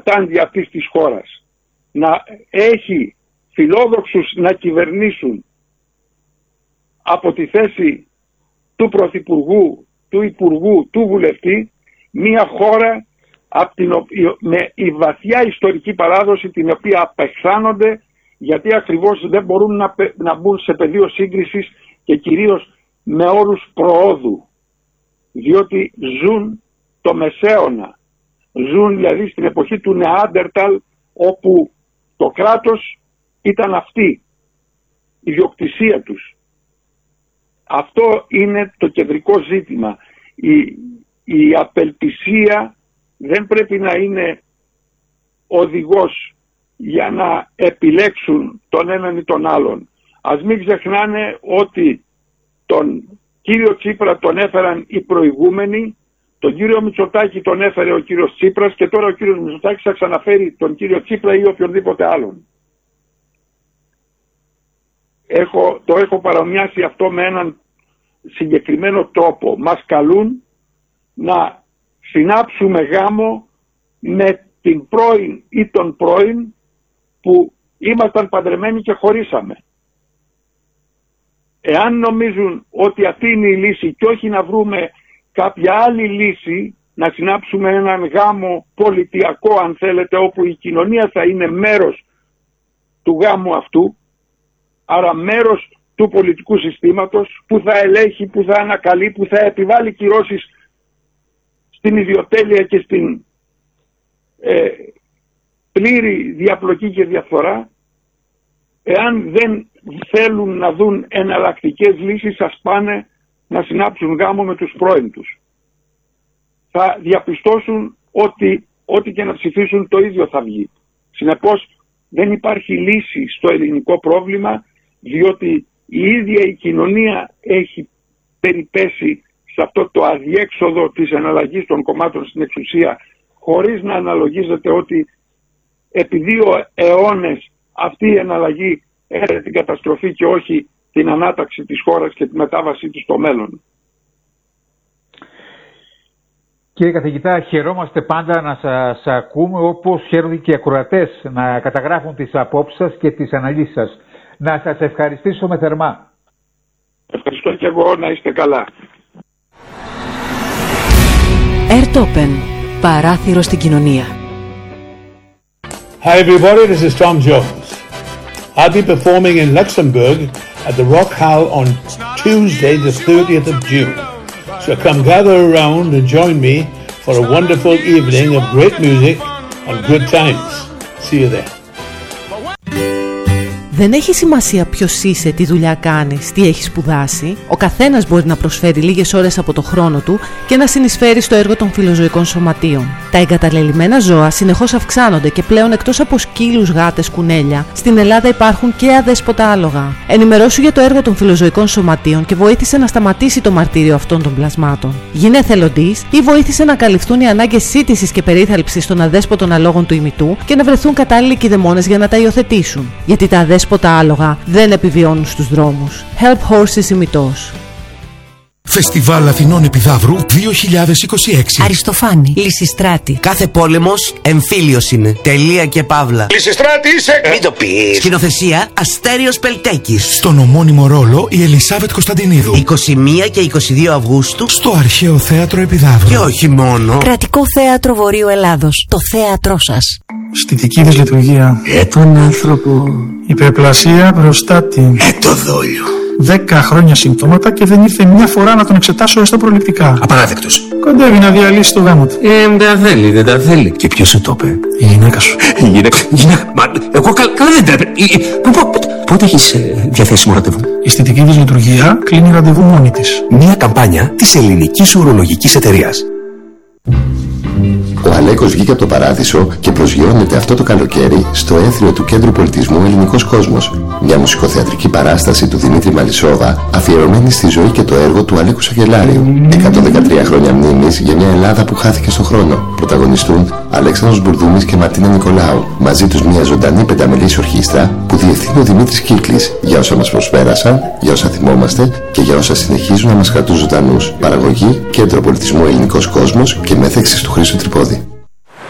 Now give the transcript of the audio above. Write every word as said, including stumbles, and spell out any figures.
κατάντια αυτής της χώρας να έχει φιλόδοξους να κυβερνήσουν από τη θέση του Πρωθυπουργού, του Υπουργού, του Βουλευτή, μια χώρα από την οποία, με η βαθιά ιστορική παράδοση την οποία απεχθάνονται, γιατί ακριβώς δεν μπορούν να, να μπουν σε πεδίο σύγκρισης και κυρίως με όρους προόδου, διότι ζουν το Μεσαίωνα, ζουν δηλαδή στην εποχή του Νεάντερταλ, όπου το κράτος ήταν αυτή, η ιδιοκτησία τους. Αυτό είναι το κεντρικό ζήτημα. Η, η απελπισία δεν πρέπει να είναι οδηγός για να επιλέξουν τον έναν ή τον άλλον. Ας μην ξεχνάνε ότι τον κύριο Τσίπρα τον έφεραν οι προηγούμενοι, τον κύριο Μητσοτάκη τον έφερε ο κύριος Τσίπρας και τώρα ο κύριος Μητσοτάκης θα ξαναφέρει τον κύριο Τσίπρα ή οποιονδήποτε άλλον. Έχω, το έχω παρομοιάσει αυτό με έναν συγκεκριμένο τρόπο. Μας καλούν να συνάψουμε γάμο με την πρώην ή τον πρώην που ήμασταν παντρεμένοι και χωρίσαμε. Εάν νομίζουν ότι αυτή είναι η λύση και όχι να βρούμε κάποια άλλη λύση, να συνάψουμε έναν γάμο πολιτιακό αν θέλετε, όπου η κοινωνία θα είναι μέρος του γάμου αυτού, άρα μέρος του πολιτικού συστήματος που θα ελέγχει, που θα ανακαλεί, που θα επιβάλλει κυρώσεις στην ιδιοτέλεια και στην ε, πλήρη διαπλοκή και διαφθορά. Εάν δεν θέλουν να δουν εναλλακτικές λύσεις, ας πάνε να συνάψουν γάμο με τους πρώην τους. Θα διαπιστώσουν ότι ό,τι και να ψηφίσουν το ίδιο θα βγει. Συνεπώς δεν υπάρχει λύση στο ελληνικό πρόβλημα, διότι η ίδια η κοινωνία έχει περιπέσει σε αυτό το αδιέξοδο της εναλλαγής των κομμάτων στην εξουσία, χωρίς να αναλογίζεται ότι επί δύο αιώνες αυτή η εναλλαγή έρευε την καταστροφή και όχι την ανάταξη της χώρας και τη μετάβασή της στο μέλλον. Κύριε καθηγητά, χαιρόμαστε πάντα να σας ακούμε, όπως χαίρονται και οι ακροατές να καταγράφουν τις απόψεις σας και τις αναλύσεις σας. Να σας ευχαριστήσω θερμά. Ευχαριστώ και εγώ, να είστε καλά. Airtopen, παράθυρο στην κοινωνία. Hi everybody, this is Tom Jones. I'll be performing in Luxembourg at the Rock Hall on Tuesday the thirtieth of June. So come gather around and join me for a wonderful evening of great music and good times. See you there. Δεν έχει σημασία ποιος είσαι, τι δουλειά κάνεις, τι έχεις σπουδάσει. Ο καθένας μπορεί να προσφέρει λίγες ώρες από το χρόνο του και να συνεισφέρει στο έργο των φιλοζωικών σωματείων. Τα εγκαταλελειμμένα ζώα συνεχώς αυξάνονται και πλέον εκτός από σκύλους, γάτες, κουνέλια, στην Ελλάδα υπάρχουν και αδέσποτα άλογα. Ενημερώσου για το έργο των φιλοζωικών σωματείων και βοήθησε να σταματήσει το μαρτύριο αυτών των πλασμάτων. Γίνε εθελοντής ή βοήθησε να καλυφθούν οι ανάγκες σύντησης και περίθαλψης των αδέσποτων αλόγων του ημιτού και να βρεθούν κατάλληλοι κηδεμόνες για να τα υιοθετήσουν. Γιατί τα αδέσποτα άλογα δεν επιβιώνουν στους δρόμους. Help Horses ημιτός. Φεστιβάλ Αθηνών Επιδαύρου δύο χιλιάδες είκοσι έξι. Αριστοφάνη, Λυσιστράτη. Κάθε πόλεμος εμφύλιος είναι. Τελεία και παύλα. Λυσιστράτη είσαι! Μην το πεις. Σκηνοθεσία Αστέριος Πελτέκης. Στον ομώνυμο ρόλο η Ελισάβετ Κωνσταντινίδου. είκοσι μία και είκοσι δύο Αυγούστου. Στο Αρχαίο Θέατρο Επιδαύρου. Και όχι μόνο. Κρατικό Θέατρο Βορείου Ελλάδος. Το θέατρό σας. Στη δική της λειτουργία. Ε, τον άνθρωπο. Υπερπλασία μπροστάτη. Ε, το δόλιο. Δέκα χρόνια συμπτώματα και δεν ήρθε μια φορά να τον εξετάσω έστω προληπτικά. Απαράδεκτος. Κοντεύει να διαλύσει το γάμο του. Ε, δεν τα θέλει, δεν τα θέλει. Και ποιος σου το είπε? Η γυναίκα σου. Η γυναίκα. Γυναίκα. Μα εγώ καλά δεν τρέπε. Πότε έχεις ε, διαθέσιμο ραντεβού? Η αισθητική της λειτουργία κλείνει ραντεβού μόνη της. Μια καμπάνια της ελληνικής ουρολογικής εταιρείας. Ο Αλέκος βγήκε από το παράδεισο και προσγειώνεται αυτό το καλοκαίρι στο έθριο του Κέντρου Πολιτισμού Ελληνικός Κόσμος. Μια μουσικοθεατρική παράσταση του Δημήτρη Μαλισσόβα, αφιερωμένη στη ζωή και το έργο του Αλέκου Σαγγελάριου. εκατόν δεκατρία χρόνια μνήμης για μια Ελλάδα που χάθηκε στον χρόνο. Πρωταγωνιστούν Αλέξανδρος Μπουρδούμης και Μαρτίνα Νικολάου. Μαζί τους μια ζωντανή πενταμελής ορχήστρα που διευθύνει ο Δημήτρης Κύκλης για όσα μας προσπέρασαν, για όσα θυμόμαστε και για όσα συνεχίζουν να μας κρατούν ζωντανούς. Παραγωγή Κέντρο Πολιτισμού Ελληνικός Κόσμος και μέθεξης του Χρήστου Τρυπόδη.